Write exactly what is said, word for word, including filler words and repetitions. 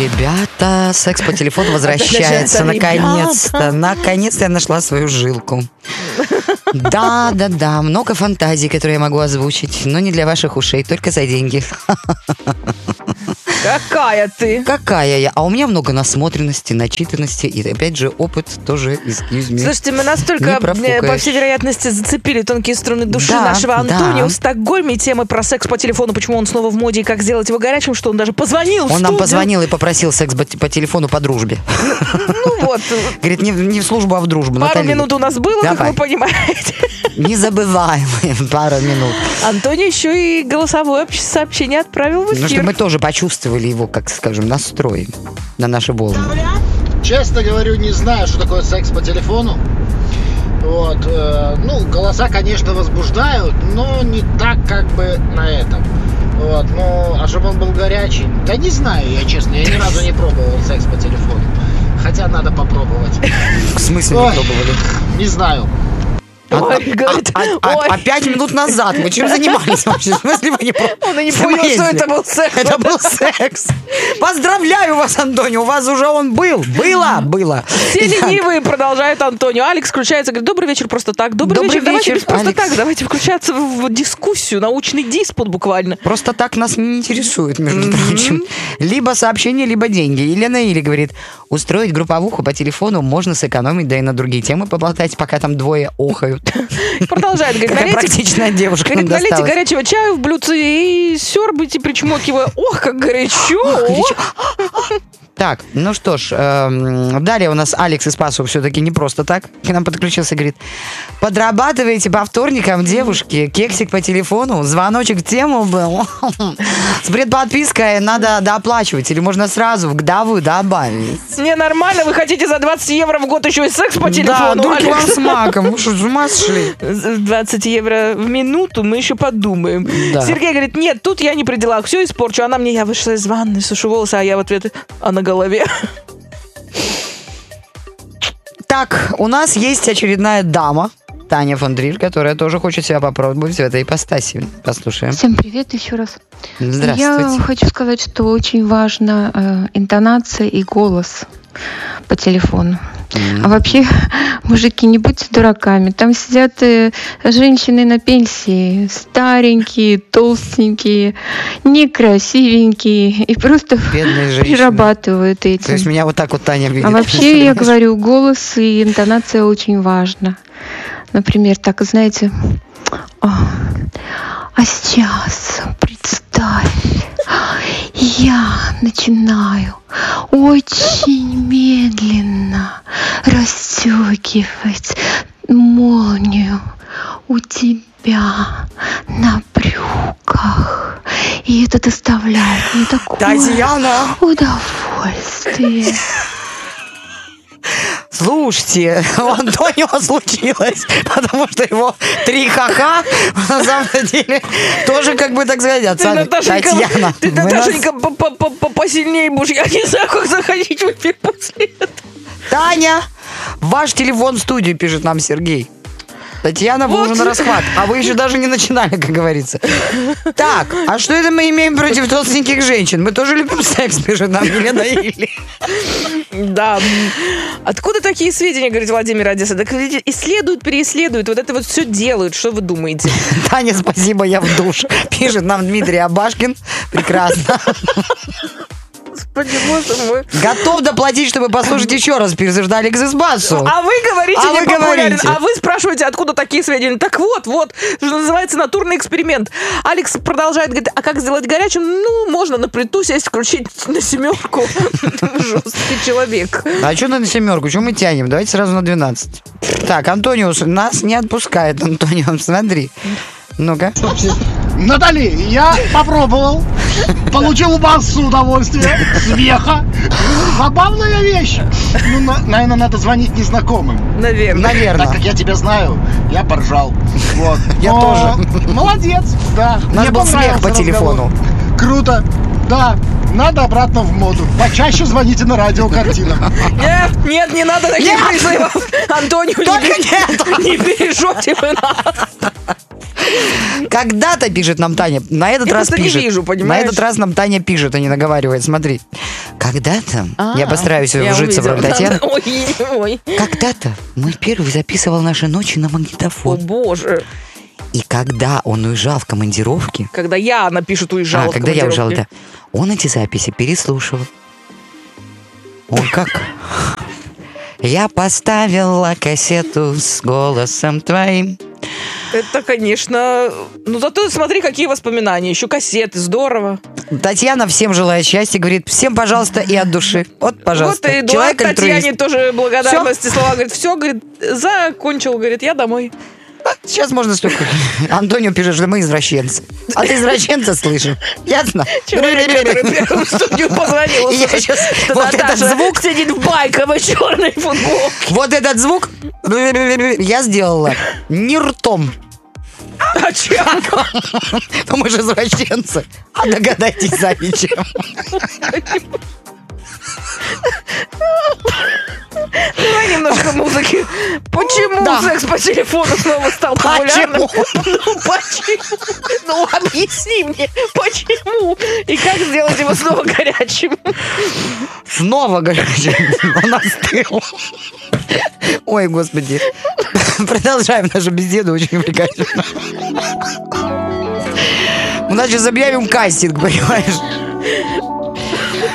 Ребята, секс по телефону возвращается. Наконец-то. Наконец-то я нашла свою жилку. Да, да, да. Много фантазий, которые я могу озвучить, но не для ваших ушей, только за деньги. Какая ты? Какая я? А у меня много насмотренности, начитанности и, опять же, опыт тоже из me. Слушайте, мы настолько, по всей вероятности, зацепили тонкие струны души да, нашего Антонио да. в Стокгольме темы про секс по телефону, почему он снова в моде и как сделать его горячим, что он даже позвонил в Он студию. нам позвонил и попросил секс по телефону по дружбе. Ну вот. Говорит, не, не в службу, а в дружбу. Пару Наталья. минут у нас было, Давай. Как вы понимаете. Незабываемые пару минут. Антонио еще и голосовое сообщение отправил в эфир. Ну, чтобы мы тоже почувствовали его, как скажем, настрой на наши волны. Честно говорю, не знаю, что такое секс по телефону. Вот, э, ну, голоса, конечно, возбуждают, но не так, как бы на этом. Вот, ну, а чтобы он был горячий, да не знаю, я честно, я ни разу не пробовал секс по телефону. Хотя надо попробовать. В смысле не пробовали? Не знаю. А, ой, а, говорит, а, а, а пять минут назад мы чем занимались вообще? В смысле, вы не про... Он и не понял, что это был секс. Это был секс. Поздравляю вас, Антонио, у вас уже он был. Было, было. Все ленивые продолжают Антонио. Алекс включается, говорит, добрый вечер просто так. Добрый, добрый вечер, вечер. Давайте просто Алекс. Так. Давайте включаться в дискуссию, научный диспут буквально. Просто так нас не интересует, между прочим. Либо сообщение, либо деньги. Елена Или говорит, устроить групповуху по телефону можно сэкономить, да и на другие темы поболтать, пока там двое охают. Продолжает, говорит, налейте, практичная девушка. Говорит, налейте горячего чая в блюдце и сёрбайте, причмокивая. Ох, как горячо! Ох, горячо. Так, ну что ж, э, далее у нас Алекс из Пасу все-таки не просто так к нам подключился, говорит, подрабатываете по вторникам, девушки, кексик по телефону, звоночек в тему был, с предподпиской надо дооплачивать, или можно сразу в ГДАВу добавить. Не, нормально, вы хотите за двадцать евро в год еще и секс по телефону, да, Алекс? Да, вам с маком, вы что, с ума сошли? двадцать евро в минуту, мы еще подумаем. Да. Сергей говорит, нет, тут я не при делах, все испорчу, она мне, я вышла из ванны, сушу волосы, а я в ответ, а на голове. Так, у нас есть очередная дама, Таня фон Дриль, которая тоже хочет себя попробовать в этой ипостаси. Послушаем. Всем привет еще раз. Здравствуйте. Я хочу сказать, что очень важна э, интонация и голос по телефону. Mm-hmm. А вообще, мужики, не будьте дураками. Там сидят э, женщины на пенсии, старенькие, толстенькие, некрасивенькие, и просто прирабатывают этим. То есть меня вот так вот Таня видит. А вообще, я говорю, голос и интонация очень важна. Например, так, знаете, а, а сейчас представь, я начинаю очень медленно расстегивать молнию у тебя на брюках. И это доставляет мне такое Татьяна! удовольствие. Слушайте, у Антонио случилось, потому что его три ха-ха, на самом деле, тоже, как бы, так сказать, отца Татьяна. Ты, Наташенька, нас... посильнее будешь, я не знаю, как заходить в эфир после этого. Таня, ваш телефон в студию, пишет нам Сергей. Татьяна, вы вот. Уже на расхват, а вы еще даже не начинали, как говорится. Так, а что это мы имеем против толстеньких женщин? Мы тоже любим секс, пишет нам Елена Или. Да. Откуда такие сведения, говорит Владимир Одесса? Так исследуют, переисследуют, вот это вот все делают. Что вы думаете? Таня, спасибо, я в душ. Пишет нам Дмитрий Абашкин. Прекрасно. Господи, боже мой. Готов доплатить, чтобы послушать еще раз, пишет Алекс из Басу. А вы говорите, а не вы популярен. говорите. А вы спрашиваете, откуда такие сведения. Так вот, вот, что называется натурный эксперимент. Алекс продолжает, говорит, а как сделать горячим? Ну, можно на плиту сесть, включить на семерку. Жесткий человек. А что на семерку? Что мы тянем? Давайте сразу на двенадцать. Так, Антонио нас не отпускает. Антонио, смотри. Ну-ка. Натали, я попробовал, получил массу удовольствия, смеха. Забавная вещь. Ну, на, наверное, надо звонить незнакомым. Наверное. Наверное. Так как я тебя знаю, я поржал. Вот. Я Но... тоже. Молодец, да. У нас был смех по телефону. Разговор. Круто. Да, надо обратно в моду. Почаще звоните на радио «Картина». Нет, нет, не надо таких призывов. Антонио, не бережете вы нас. Когда-то, пишет нам Таня, на этот Я раз пишет. Не вижу, на этот раз нам Таня пишет, а не наговаривает. Смотри. Когда-то, А, я постараюсь я вжиться в роль увидела. Татьяны, Ой, ой. когда-то мой первый записывал наши ночи на О, магнитофон. боже. И когда он уезжал в командировки, Когда я напишет, уезжала а, в когда я уезжала, да, командировке. он эти записи переслушивал. Он как... Я поставила кассету с голосом твоим. Это, конечно... Ну, зато смотри, какие воспоминания. Еще кассеты, здорово. Татьяна всем желает счастья, говорит, всем, пожалуйста, и от души. Вот, пожалуйста. Вот и Эдуард Человек Татьяне альтруист. тоже благодарности слова. Говорит, все, говорит, закончил, говорит, я домой. Сейчас можно столько. Антонио пишет, что мы извращенцы. А ты извращенца слышишь? Ясно? Человек, который первым в студию позвонил, И я услышал, щас- что вот этот Наташа звук- сидит в байковой черной футболке. Вот этот звук я сделала не ртом. А чем? Но мы же извращенцы. А догадайтесь сами чем. Давай немножко музыки. Почему Да. секс по телефону снова стал популярным? Почему? Ну, почему? Ну, объясни мне, почему? И как сделать его снова горячим? Снова горячий. Он остыл. Ой, господи. Продолжаем нашу беседу, очень увлекательно. У нас сейчас объявим кастинг, понимаешь?